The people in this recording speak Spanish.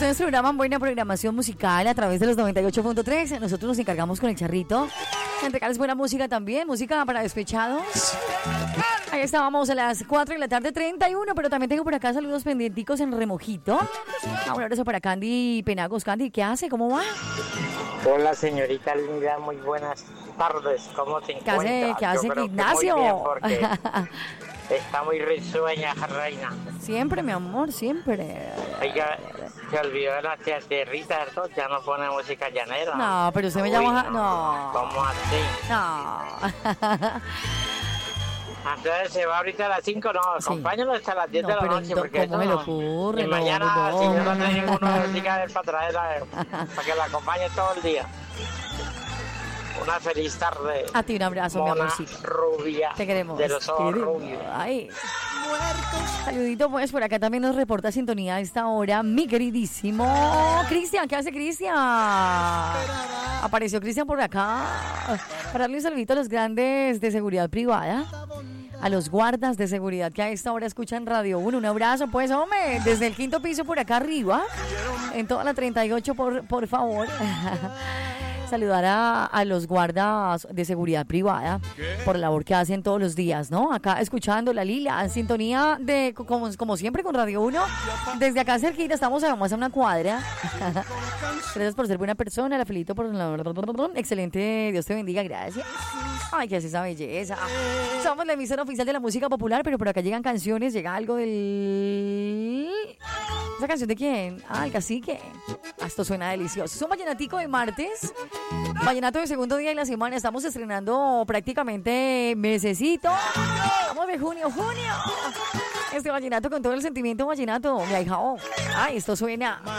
Ustedes programan buena programación musical a través de los 98.3. Nosotros nos encargamos con el charrito de entregarles buena música también, música para despechados. Ahí estábamos a las 4 de la tarde, 31, pero también tengo por acá saludos pendienticos en remojito. Un abrazo para Candy Penagos. Candy, ¿qué hace? ¿Cómo va? Hola, señorita linda, muy buenas tardes. ¿Cómo se encuentra? ¿Qué hace Ignacio? Muy bien, porque está muy risueña, reina. Siempre, mi amor, siempre. Oiga, se olvidó de la tierrita, ¿cierto? Ya no pone música llanera. No, pero usted me llama... No. ¿Cómo así? No. Entonces se va ahorita a las 5, no, acompáñalo hasta las 10 de la noche. Porque ¿cómo me lo ocurre? Y mañana, si yo no tengo ninguno de música para traerla, para que la acompañe todo el día. Una feliz tarde. A ti un abrazo, mi amorcito. Rubia. Te queremos. De los ojos rubios. Ay. Saludito, pues, por acá también nos reporta sintonía a esta hora mi queridísimo Cristian. ¿Qué hace Cristian? Apareció Cristian por acá para darle un saludito a los grandes de seguridad privada, a los guardas de seguridad que a esta hora escuchan Radio 1. Un abrazo, pues, hombre, desde el 5º piso por acá arriba, en toda la 38, por favor. Saludar a los guardas de seguridad privada por la labor que hacen todos los días, ¿no? Acá escuchando la Lila en sintonía de, como siempre, con Radio 1. Desde acá cerquita, estamos además a una cuadra. Gracias por ser buena persona, la felicito por la... Excelente, Dios te bendiga, gracias. Ay, ¿qué es esa belleza? Somos la emisora oficial de la música popular, pero por acá llegan canciones, llega algo del... ¿Esa canción de quién? Ah, el Cacique. Esto suena delicioso. Es un vallenatico de martes, vallenato de segundo día de la semana. Estamos estrenando prácticamente mesecito. Vamos de junio. Este vallenato con todo el sentimiento vallenato, mi ahijao. Ay, esto suena...